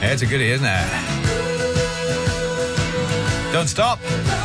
Yeah, it's a goodie, isn't it? Don't stop.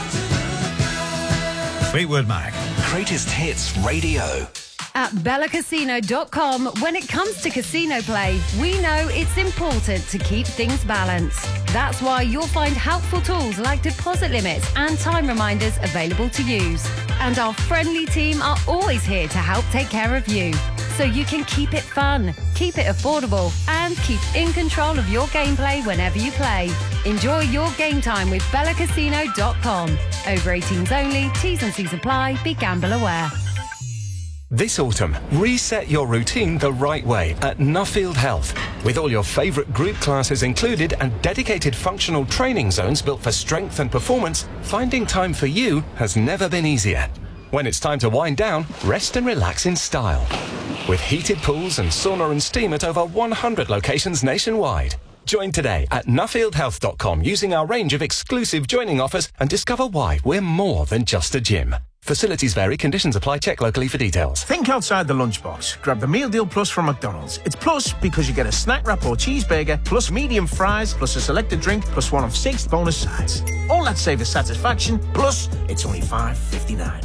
Fleetwood Mac. Greatest Hits Radio. At BellaCasino.com, when it comes to casino play, we know it's important to keep things balanced. That's why you'll find helpful tools like deposit limits and time reminders available to use. And our friendly team are always here to help take care of you, so you can keep it fun, keep it affordable, and keep in control of your gameplay whenever you play. Enjoy your game time with BellaCasino.com. Over 18s only, T's and C's apply, be gamble aware. This autumn, reset your routine the right way at Nuffield Health. With all your favourite group classes included and dedicated functional training zones built for strength and performance, finding time for you has never been easier. When it's time to wind down, rest and relax in style. With heated pools and sauna and steam at over 100 locations nationwide. Join today at nuffieldhealth.com using our range of exclusive joining offers and discover why we're more than just a gym. Facilities vary, conditions apply, check locally for details. Think outside the lunchbox. Grab the Meal Deal Plus from McDonald's. It's plus because you get a snack wrap or cheeseburger, plus medium fries, plus a selected drink, plus one of 6 bonus sides. All that savor satisfaction, plus it's only $5.59.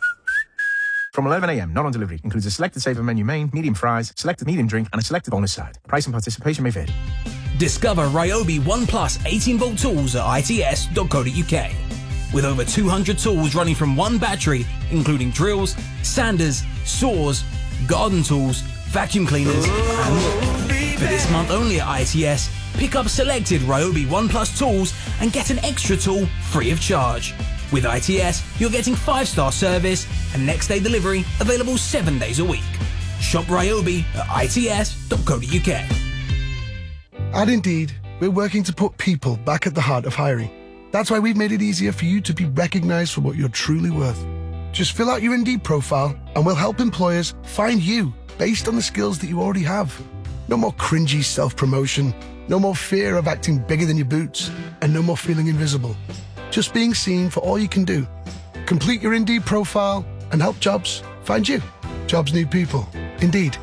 From 11 a.m, not on delivery. Includes a selected saver menu main, medium fries, selected medium drink, and a selected bonus side. Price and participation may vary. Discover Ryobi One Plus 18-volt tools at its.co.uk. With over 200 tools running from one battery, including drills, sanders, saws, garden tools, vacuum cleaners, and more. For this month only at ITS, pick up selected Ryobi One Plus tools and get an extra tool free of charge. With ITS, you're getting 5-star service and next-day delivery available 7 days a week. Shop Ryobi at its.co.uk. At Indeed, we're working to put people back at the heart of hiring. That's why we've made it easier for you to be recognised for what you're truly worth. Just fill out your Indeed profile and we'll help employers find you based on the skills that you already have. No more cringy self-promotion, no more fear of acting bigger than your boots, and no more feeling invisible. Just being seen for all you can do. Complete your Indeed profile and help jobs find you. Jobs need people. Indeed.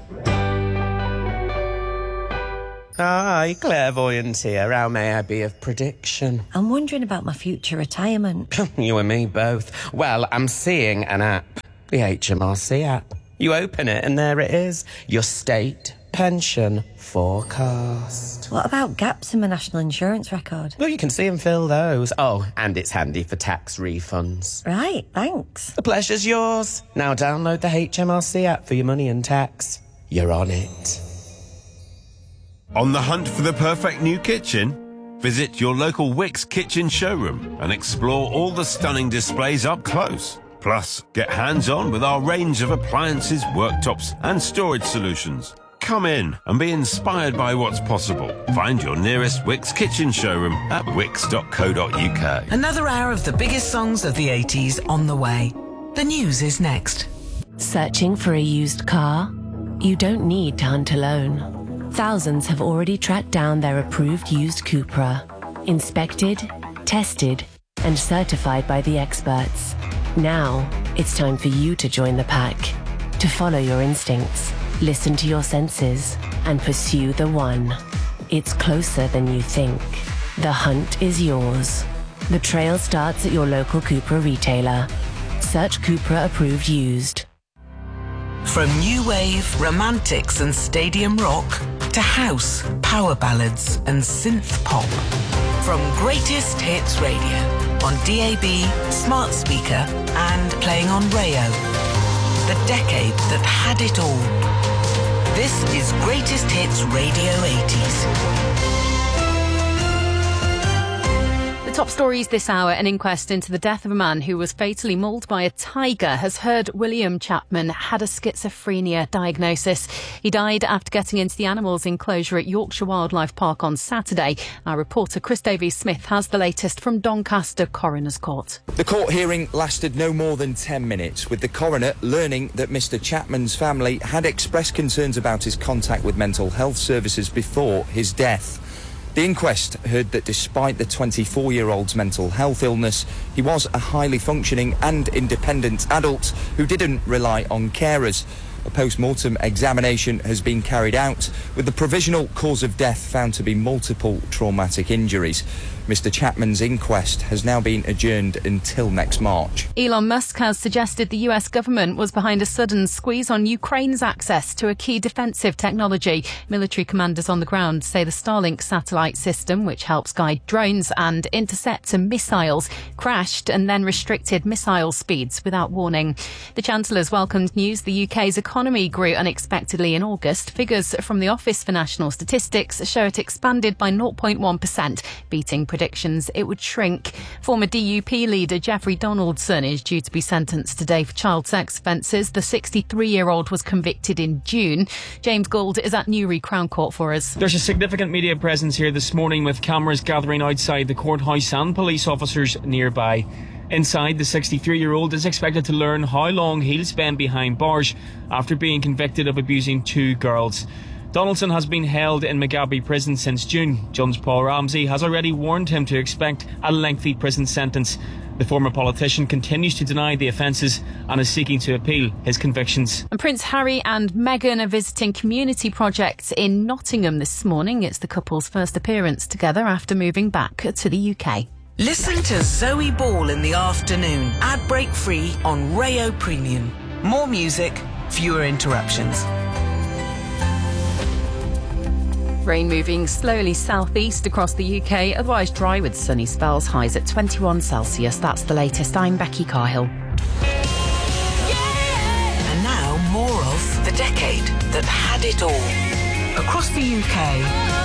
Hi, clairvoyant here. How may I be of prediction? I'm wondering about my future retirement. You and me both. Well, I'm seeing an app. The HMRC app. You open it and there it is. Your state pension forecast. What about gaps in my national insurance record? Well, you can see and fill those. Oh, and it's handy for tax refunds. Right, thanks. The pleasure's yours. Now download the HMRC app for your money and tax. You're on it. On the hunt for the perfect new kitchen? Visit your local Wickes kitchen showroom and explore all the stunning displays up close. Plus, get hands-on with our range of appliances, worktops and storage solutions. Come in and be inspired by what's possible. Find your nearest Wickes kitchen showroom at wickes.co.uk. Another hour of the biggest songs of the 80s on the way. The news is next. Searching for a used car? You don't need to hunt alone. Thousands have already tracked down their approved used Cupra. Inspected, tested, and certified by the experts. Now, it's time for you to join the pack. To follow your instincts, listen to your senses, and pursue the one. It's closer than you think. The hunt is yours. The trail starts at your local Cupra retailer. Search Cupra approved used. From new wave, romantics and stadium rock to house, power ballads and synth pop. From Greatest Hits Radio on DAB, smart speaker and playing on Rayo. The decade that had it all. This is Greatest Hits Radio 80s. Top stories this hour. An inquest into the death of a man who was fatally mauled by a tiger has heard William Chapman had a schizophrenia diagnosis. He died after getting into the animals enclosure at Yorkshire Wildlife Park on Saturday. Our reporter Chris Davies-Smith has the latest from Doncaster Coroner's Court. The court hearing lasted no more than 10 minutes, with the coroner learning that Mr Chapman's family had expressed concerns about his contact with mental health services before his death. The inquest heard that despite the 24-year-old's mental health illness, he was a highly functioning and independent adult who didn't rely on carers. A post-mortem examination has been carried out, with the provisional cause of death found to be multiple traumatic injuries. Mr. Chapman's inquest has now been adjourned until next March. Elon Musk has suggested the US government was behind a sudden squeeze on Ukraine's access to a key defensive technology. Military commanders on the ground say the Starlink satellite system, which helps guide drones and intercept missiles, crashed and then restricted missile speeds without warning. The Chancellor's welcomed news the UK's economy grew unexpectedly in August. Figures from the Office for National Statistics show it expanded by 0.1%, beating predictions it would shrink. Former DUP leader Jeffrey Donaldson is due to be sentenced today for child sex offences. The 63-year-old was convicted in June. James Gould is at Newry Crown Court for us. There's a significant media presence here this morning, with cameras gathering outside the courthouse and police officers nearby. Inside, the 63-year-old is expected to learn how long he'll spend behind bars after being convicted of abusing 2 girls. Donaldson has been held in Mugabe prison since June. Judge Paul Ramsey has already warned him to expect a lengthy prison sentence. The former politician continues to deny the offences and is seeking to appeal his convictions. And Prince Harry and Meghan are visiting community projects in Nottingham this morning. It's the couple's first appearance together after moving back to the UK. Listen to Zoe Ball in the afternoon, ad break free on Rayo Premium. More music, fewer interruptions. Rain moving slowly southeast across the UK, otherwise dry with sunny spells, highs at 21 Celsius. That's the latest. I'm Becky Carhill. And now more of The Decade That Had It All. Across the UK,